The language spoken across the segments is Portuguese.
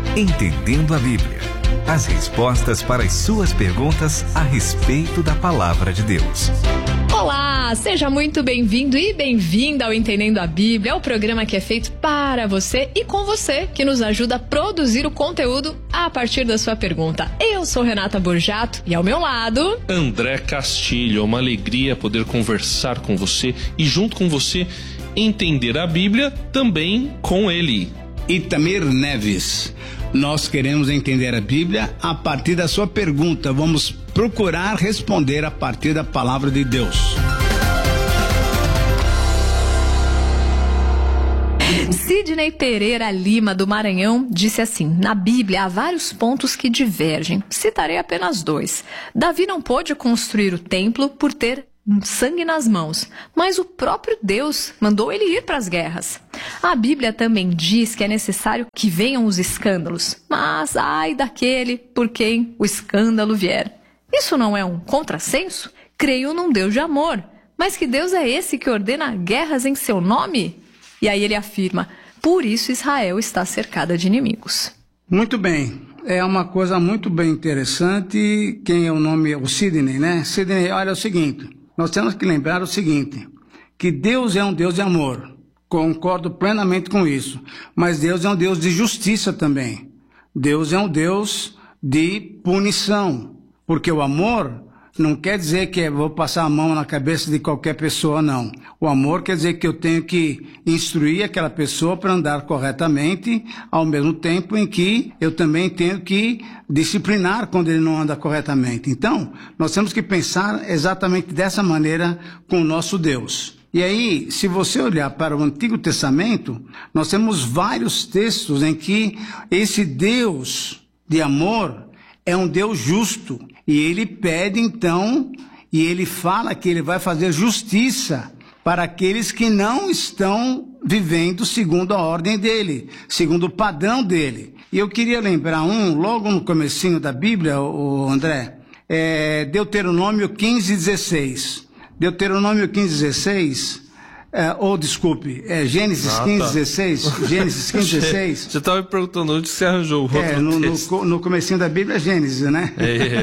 Entendendo a Bíblia. As respostas para as suas perguntas a respeito da Palavra de Deus. Olá, seja muito bem-vindo e bem-vinda ao Entendendo a Bíblia, o programa que é feito para você e com você, que nos ajuda a produzir o conteúdo a partir da sua pergunta. Eu sou Renata Borjato e ao meu lado... André Castilho. É uma alegria poder conversar com você e junto com você entender a Bíblia também com ele. Itamir Neves. Nós queremos entender a Bíblia a partir da sua pergunta. Vamos procurar responder a partir da palavra de Deus. Sidney Pereira Lima, do Maranhão, disse assim: na Bíblia há vários pontos que divergem. Citarei apenas 2. Davi não pôde construir o templo por ter sangue nas mãos, mas o próprio Deus mandou ele ir para as guerras. A Bíblia também diz que é necessário que venham os escândalos, mas ai daquele por quem o escândalo vier. Isso não é um contrassenso? Creio num Deus de amor, mas que Deus é esse que ordena guerras em seu nome? E aí ele afirma: por isso Israel está cercada de inimigos. Muito bem. É uma coisa muito bem interessante. Quem é o nome? O Sidney, né? Sidney, olha o seguinte. Nós temos que lembrar o seguinte, que Deus é um Deus de amor, concordo plenamente com isso, mas Deus é um Deus de justiça também. Deus é um Deus de punição, porque o amor não quer dizer que eu vou passar a mão na cabeça de qualquer pessoa, não. O amor quer dizer que eu tenho que instruir aquela pessoa para andar corretamente, ao mesmo tempo em que eu também tenho que disciplinar quando ele não anda corretamente. Então, nós temos que pensar exatamente dessa maneira com o nosso Deus. E aí, se você olhar para o Antigo Testamento, nós temos vários textos em que esse Deus de amor é um Deus justo. E ele pede então, e ele fala que ele vai fazer justiça para aqueles que não estão vivendo segundo a ordem dele, segundo o padrão dele. E eu queria lembrar logo no comecinho da Bíblia, o André, Deuteronômio 15:16. Deuteronômio 15:16, Gênesis 15:16. Gênesis 15:16. Você estava me perguntando onde você arranjou o outro texto. No comecinho da Bíblia é Gênesis, né?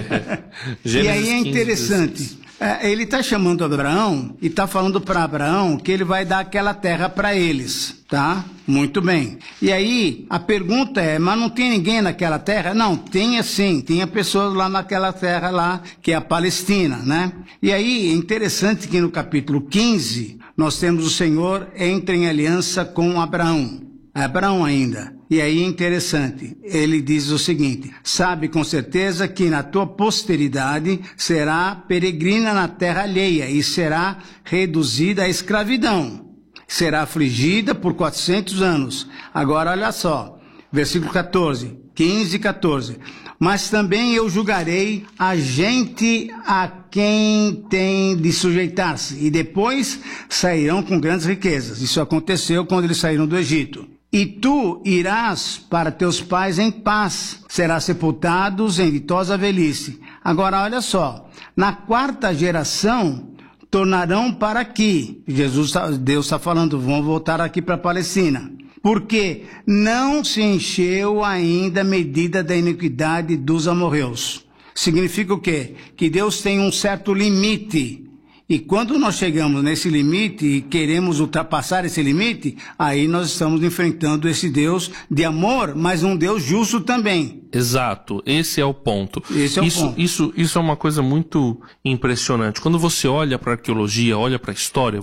Gênesis. E aí é interessante. Ele está chamando Abraão e está falando para Abraão que ele vai dar aquela terra para eles, tá? Muito bem. E aí a pergunta é, mas não tem ninguém naquela terra? Não, tinha sim, tinha pessoas lá naquela terra lá, que é a Palestina, né? E aí é interessante que no capítulo 15 nós temos o Senhor entra em aliança com Abraão. Abraão ainda. E aí é interessante, ele diz o seguinte: sabe com certeza que na tua posteridade será peregrina na terra alheia e será reduzida à escravidão. Será afligida por 400 anos. Agora olha só, versículo 14, 15 e 14. Mas também eu julgarei a gente a quem tem de sujeitar-se, e depois sairão com grandes riquezas. Isso aconteceu quando eles saíram do Egito. E tu irás para teus pais em paz, serás sepultados em ditosa velhice. Agora olha só, na 4ª geração tornarão para aqui. Deus está falando, vão voltar aqui para a Palestina. Porque não se encheu ainda a medida da iniquidade dos amorreus. Significa o quê? Que Deus tem um certo limite. E quando nós chegamos nesse limite e queremos ultrapassar esse limite, aí nós estamos enfrentando esse Deus de amor, mas um Deus justo também. Exato, esse é o ponto. Esse é o ponto. Isso é uma coisa muito impressionante. Quando você olha para a arqueologia, olha para a história,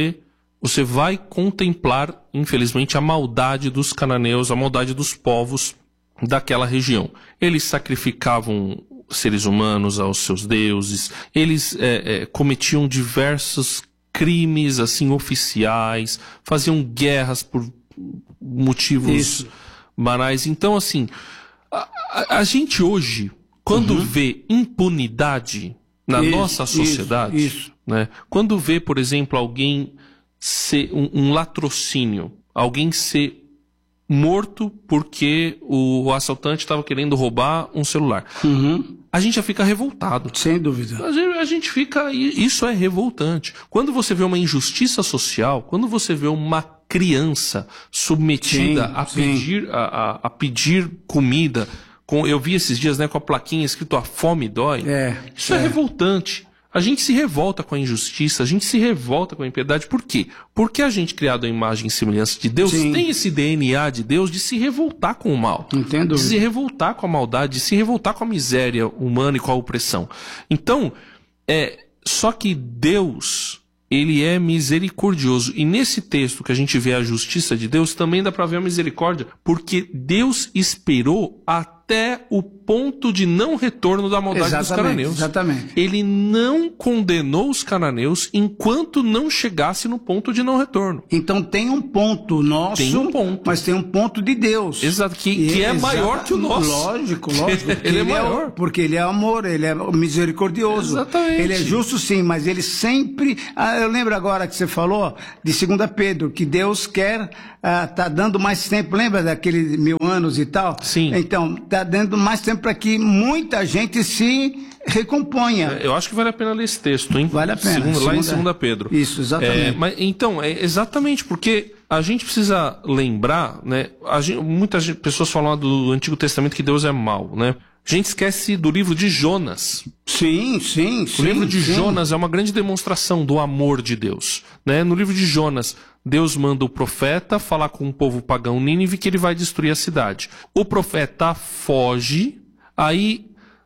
você vai contemplar, infelizmente, a maldade dos cananeus, a maldade dos povos daquela região. Eles sacrificavam seres humanos aos seus deuses, eles cometiam diversos crimes assim oficiais, faziam guerras por motivos banais. Então, assim, a gente hoje, quando vê impunidade na nossa sociedade, né? Quando vê, por exemplo, alguém ser um latrocínio, alguém ser morto porque o assaltante estava querendo roubar um celular. A gente já fica revoltado. Sem dúvida. A gente fica... Isso é revoltante. Quando você vê uma injustiça social, quando você vê uma criança submetida a pedir comida. Eu vi esses dias, né, com a plaquinha escrito "a fome dói". Isso é revoltante. A gente se revolta com a injustiça, a gente se revolta com a impiedade. Por quê? Porque a gente, criado à imagem e semelhança de Deus, tem esse DNA de Deus de se revoltar com o mal. Entendo. De se revoltar com a maldade, de se revoltar com a miséria humana e com a opressão. Então, só que Deus, ele é misericordioso. E nesse texto que a gente vê a justiça de Deus, também dá para ver a misericórdia. Porque Deus esperou até o ponto de não retorno da maldade dos cananeus. Exatamente. Ele não condenou os cananeus enquanto não chegasse no ponto de não retorno. Então tem um ponto nosso, mas tem um ponto de Deus. Exato, que é maior que o nosso. Lógico. Ele é maior. Porque ele é amor, ele é misericordioso. Exatamente. Ele é justo sim, mas ele sempre... eu lembro agora que você falou de 2 Pedro, que Deus quer... tá dando mais tempo, lembra daqueles 1000 anos e tal? Sim. Então, tá dando mais tempo para que muita gente se recomponha. Eu acho que vale a pena ler esse texto, hein? Vale a pena. Lá em 2 Pedro. Isso, exatamente. Então, exatamente, porque a gente precisa lembrar, né? Muitas pessoas falam lá do Antigo Testamento que Deus é mau, né? A gente esquece do livro de Jonas. Sim. O livro de Jonas é uma grande demonstração do amor de Deus, né? No livro de Jonas, Deus manda o profeta falar com o povo pagão Nínive que ele vai destruir a cidade. O profeta foge, aí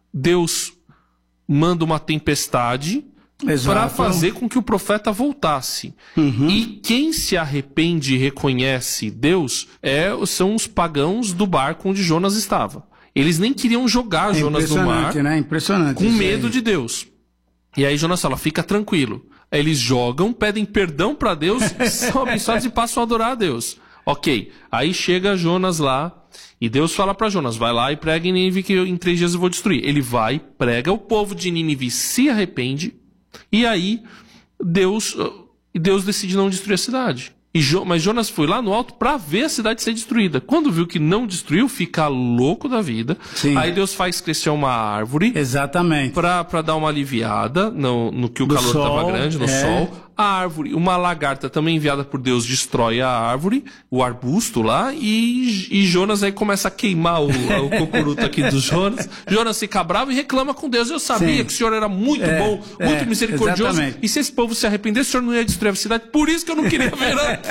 Deus manda uma tempestade para fazer com que o profeta voltasse. E quem se arrepende e reconhece Deus são os pagãos do barco onde Jonas estava. Eles nem queriam jogar Jonas no mar, né? Impressionante. Com medo de Deus. E aí Jonas fala, fica tranquilo. Aí eles jogam, pedem perdão para Deus, são abençoados e passam a adorar a Deus. Ok, aí chega Jonas lá, e Deus fala para Jonas, vai lá e prega em Nínive que em 3 dias eu vou destruir. Ele vai, prega, o povo de Nínive se arrepende, e aí Deus decide não destruir a cidade. Mas Jonas foi lá no alto para ver a cidade ser destruída. Quando viu que não destruiu, fica louco da vida. Sim. Aí Deus faz crescer uma árvore. Exatamente. Para dar uma aliviada no que o calor estava grande, no sol. A árvore, uma lagarta também enviada por Deus, destrói a árvore, o arbusto lá, e Jonas aí começa a queimar o cocuruto aqui do Jonas. Jonas fica bravo e reclama com Deus. Eu sabia que o Senhor era muito bom, muito misericordioso. Exatamente. E se esse povo se arrependesse, o Senhor não ia destruir a cidade. Por isso que eu não queria ver aqui.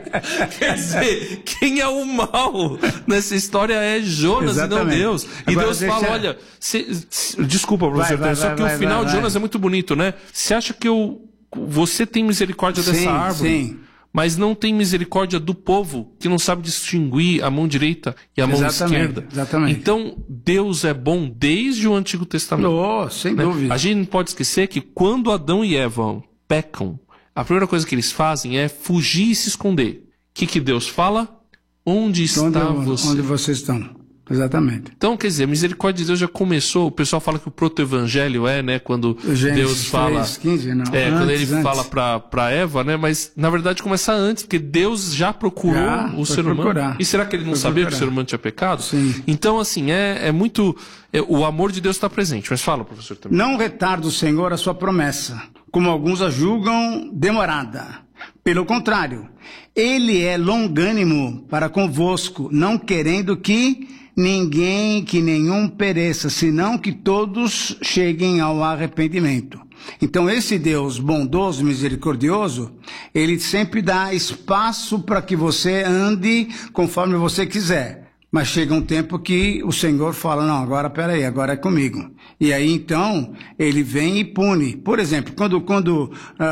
Quer dizer, quem é o mal nessa história é Jonas e não Deus. E agora Deus fala, olha... Desculpa, professor, só que o final de Jonas é muito bonito, né? Você acha que você tem misericórdia dessa árvore, sim. Mas não tem misericórdia do povo, que não sabe distinguir a mão direita e a mão esquerda. Exatamente. Então, Deus é bom desde o Antigo Testamento. Sem dúvida. A gente não pode esquecer que quando Adão e Eva pecam, a primeira coisa que eles fazem é fugir e se esconder. O que Deus fala? Onde está você? Onde vocês estão. Exatamente. Então, quer dizer, a misericórdia de Deus já começou. O pessoal fala que o proto-evangelho né? Quando Deus fala... 3:15, não. Quando ele fala para Eva, né? Mas, na verdade, começa antes, porque Deus já procurou o ser humano. E será que ele não sabia que o ser humano tinha pecado? Sim. Então, assim, é muito... o amor de Deus está presente. Mas fala, professor, também. Não retarda o Senhor a sua promessa, como alguns a julgam demorada. Pelo contrário, ele é longânimo para convosco, não querendo que nenhum pereça, senão que todos cheguem ao arrependimento. Então esse Deus bondoso, misericordioso, ele sempre dá espaço para que você ande conforme você quiser. Mas chega um tempo que o Senhor fala, não, agora é comigo. E aí então, ele vem e pune. Por exemplo, quando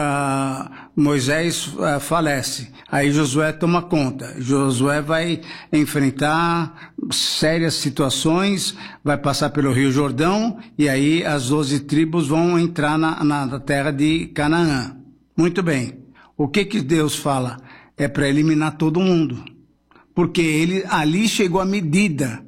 Moisés falece, aí Josué toma conta. Josué vai enfrentar sérias situações, vai passar pelo Rio Jordão, e aí as 12 tribos vão entrar na terra de Canaã. Muito bem. O que Deus fala? É para eliminar todo mundo. Porque ali chegou a medida.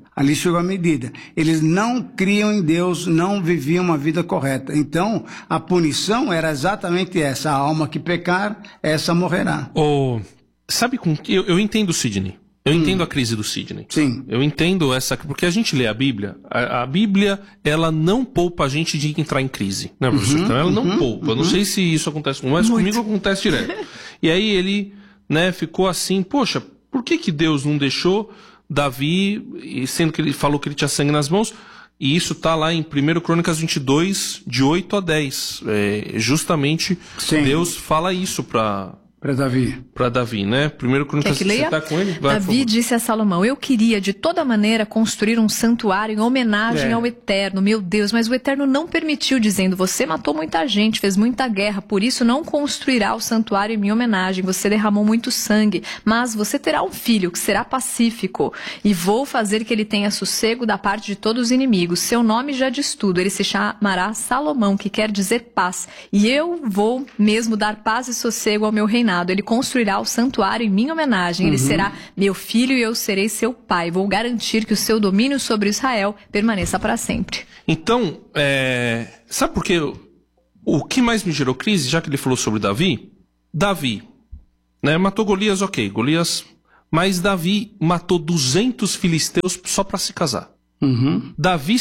Eles não criam em Deus, não viviam uma vida correta. Então, a punição era exatamente essa. A alma que pecar, essa morrerá. Sabe com que eu entendo o Sidney. Eu entendo a crise do Sidney. Sim. Eu entendo porque a gente lê a Bíblia. A Bíblia, ela não poupa a gente de entrar em crise. Né, professor? Então, ela não poupa. Eu não sei se isso acontece com mas comigo acontece direto. E aí ele... né, ficou assim, poxa, por que Deus não deixou Davi, sendo que ele falou que ele tinha sangue nas mãos? E isso está lá em 1 Crônicas 22, de 8 a 10. Justamente Sim. Deus fala isso para Davi, né? 1 Crônicas, você está com ele? Vai, Davi disse a Salomão: eu queria de toda maneira construir um santuário em homenagem ao Eterno, meu Deus, mas o Eterno não permitiu, dizendo: você matou muita gente, fez muita guerra, por isso não construirá o santuário em minha homenagem, você derramou muito sangue, mas você terá um filho que será pacífico, e vou fazer que ele tenha sossego da parte de todos os inimigos. Seu nome já diz tudo, ele se chamará Salomão, que quer dizer paz, e eu vou mesmo dar paz e sossego ao meu reinado. Ele construirá o santuário em minha homenagem. Ele será meu filho e eu serei seu pai. Vou garantir que o seu domínio sobre Israel permaneça para sempre. Então, sabe por quê? O que mais me gerou crise, já que ele falou sobre Davi, né, matou Golias, ok, Golias, mas Davi matou 200 filisteus só para se casar. Davi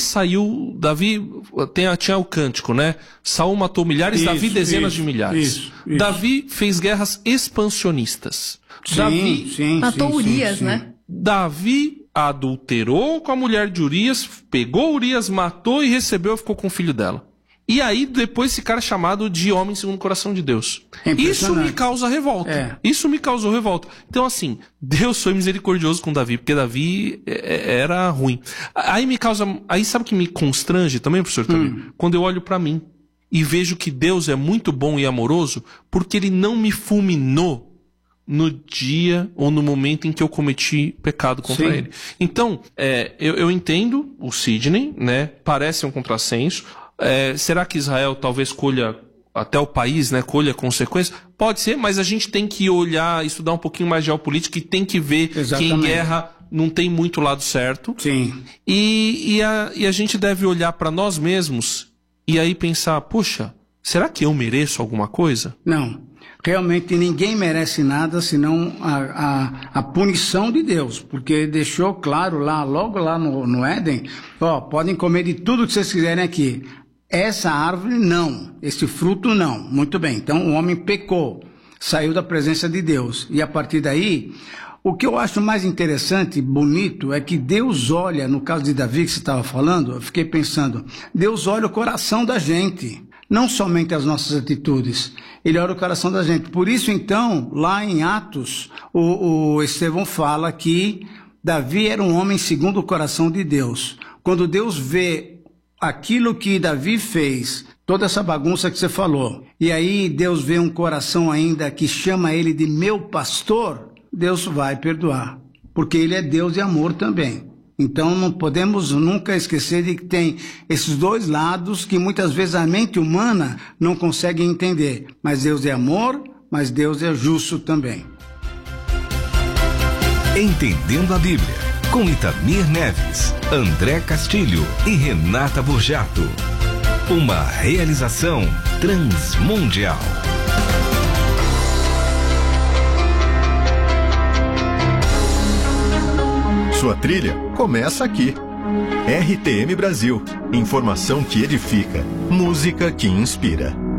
tinha o cântico, né? Saul matou milhares, Davi dezenas de milhares. Isso. Davi fez guerras expansionistas. Matou Urias, né? Davi adulterou com a mulher de Urias, pegou Urias, matou e recebeu e ficou com o filho dela. E aí depois esse cara é chamado de homem segundo o coração de Deus. Isso me causa revolta. Isso me causou revolta. Então assim, Deus foi misericordioso com Davi, porque Davi era ruim. Aí sabe o que me constrange também, professor Tobi? Quando eu olho pra mim e vejo que Deus é muito bom e amoroso, porque ele não me fulminou no dia ou no momento em que eu cometi pecado contra ele. Então, eu entendo o Sidney, né? Parece um contrassenso. Será que Israel talvez colha, até o país, né, colha consequências? Pode ser, mas a gente tem que olhar, estudar um pouquinho mais de geopolítica e tem que ver que em guerra não tem muito lado certo. Sim. E a gente deve olhar para nós mesmos e aí pensar, poxa, será que eu mereço alguma coisa? Não. Realmente ninguém merece nada senão a punição de Deus, porque deixou claro logo lá no Éden, podem comer de tudo que vocês quiserem aqui. Essa árvore não, esse fruto não. Muito bem, então o homem pecou, saiu da presença de Deus. E a partir daí, o que eu acho mais interessante, bonito, é que Deus olha, no caso de Davi que você estava falando, eu fiquei pensando, Deus olha o coração da gente, não somente as nossas atitudes, ele olha o coração da gente. Por isso, então, lá em Atos, o Estevão fala que Davi era um homem segundo o coração de Deus. Quando Deus vê aquilo que Davi fez, toda essa bagunça que você falou, e aí Deus vê um coração ainda que chama ele de meu pastor, Deus vai perdoar, porque ele é Deus de amor também. Então não podemos nunca esquecer de que tem esses dois lados que muitas vezes a mente humana não consegue entender. Mas Deus é amor, mas Deus é justo também. Entendendo a Bíblia, com Itamir Neves, André Castilho e Renata Burjato. Uma realização transmundial. Sua trilha começa aqui. RTM Brasil. Informação que edifica. Música que inspira.